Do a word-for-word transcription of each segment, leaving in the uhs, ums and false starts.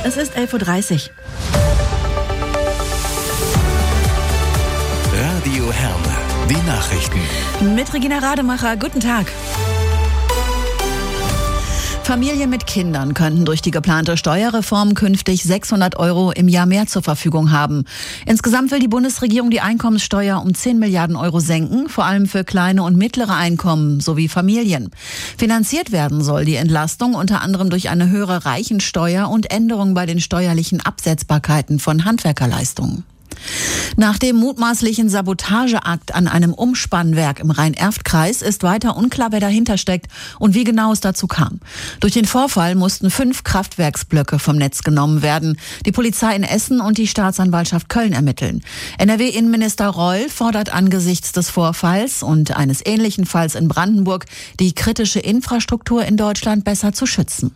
Es ist elf Uhr dreißig. Radio Herne, die Nachrichten. Mit Regina Rademacher, guten Tag. Familien mit Kindern könnten durch die geplante Steuerreform künftig sechshundert Euro im Jahr mehr zur Verfügung haben. Insgesamt will die Bundesregierung die Einkommenssteuer um zehn Milliarden Euro senken, vor allem für kleine und mittlere Einkommen sowie Familien. Finanziert werden soll die Entlastung unter anderem durch eine höhere Reichensteuer und Änderungen bei den steuerlichen Absetzbarkeiten von Handwerkerleistungen. Nach dem mutmaßlichen Sabotageakt an einem Umspannwerk im Rhein-Erft-Kreis ist weiter unklar, wer dahinter steckt und wie genau es dazu kam. Durch den Vorfall mussten fünf Kraftwerksblöcke vom Netz genommen werden. Die Polizei in Essen und die Staatsanwaltschaft Köln ermitteln. N R W-Innenminister Reul fordert angesichts des Vorfalls und eines ähnlichen Falls in Brandenburg, die kritische Infrastruktur in Deutschland besser zu schützen.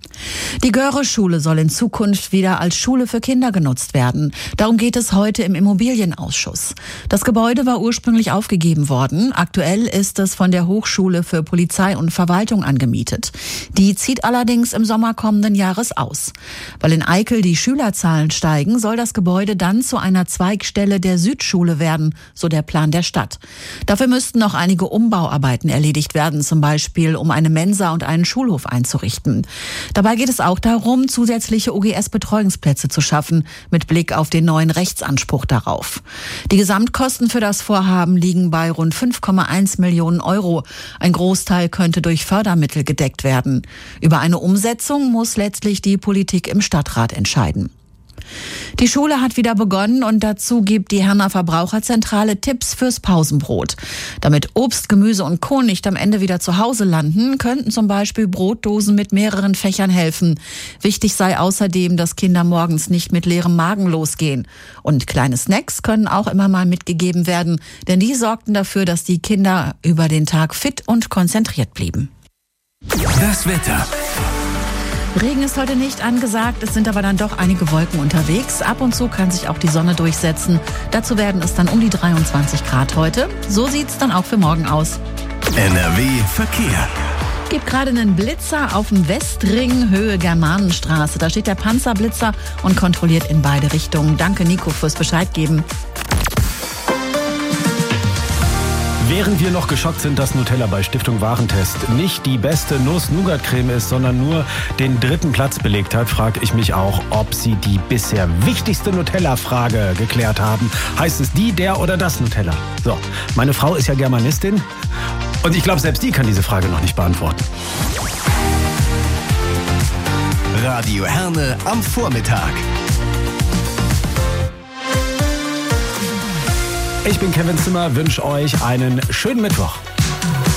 Die Göre-Schule soll in Zukunft wieder als Schule für Kinder genutzt werden. Darum geht es heute im Immobilienausschuss. Das Gebäude war ursprünglich aufgegeben worden. Aktuell ist es von der Hochschule für Polizei und Verwaltung angemietet. Die zieht allerdings im Sommer kommenden Jahres aus. Weil in Eickel die Schülerzahlen steigen, soll das Gebäude dann zu einer Zweigstelle der Südschule werden, so der Plan der Stadt. Dafür müssten noch einige Umbauarbeiten erledigt werden, zum Beispiel um eine Mensa und einen Schulhof einzurichten. Dabei geht es auch darum, zusätzliche O G S-Betreuungsplätze zu schaffen, mit Blick auf den neuen Rechtsanspruch darauf. Die Gesamtkosten für das Vorhaben liegen bei rund fünf Komma eins Millionen Euro. Ein Großteil könnte durch Fördermittel gedeckt werden. Über eine Umsetzung muss letztlich die Politik im Stadtrat entscheiden. Die Schule hat wieder begonnen und dazu gibt die Herner Verbraucherzentrale Tipps fürs Pausenbrot. Damit Obst, Gemüse und Co. nicht am Ende wieder zu Hause landen, könnten zum Beispiel Brotdosen mit mehreren Fächern helfen. Wichtig sei außerdem, dass Kinder morgens nicht mit leerem Magen losgehen. Und kleine Snacks können auch immer mal mitgegeben werden, denn die sorgten dafür, dass die Kinder über den Tag fit und konzentriert blieben. Das Wetter. Regen ist heute nicht angesagt, es sind aber dann doch einige Wolken unterwegs. Ab und zu kann sich auch die Sonne durchsetzen. Dazu werden es dann um die dreiundzwanzig Grad heute. So sieht's dann auch für morgen aus. N R W Verkehr. Gibt gerade einen Blitzer auf dem Westring, Höhe Germanenstraße. Da steht der Panzerblitzer und kontrolliert in beide Richtungen. Danke, Nico, fürs Bescheid geben. Während wir noch geschockt sind, dass Nutella bei Stiftung Warentest nicht die beste Nuss-Nougat-Creme ist, sondern nur den dritten Platz belegt hat, frage ich mich auch, ob sie die bisher wichtigste Nutella-Frage geklärt haben. Heißt es die, der oder das Nutella? So, meine Frau ist ja Germanistin und ich glaube, selbst die kann diese Frage noch nicht beantworten. Radio Herne am Vormittag. Ich bin Kevin Zimmer, wünsche euch einen schönen Mittwoch.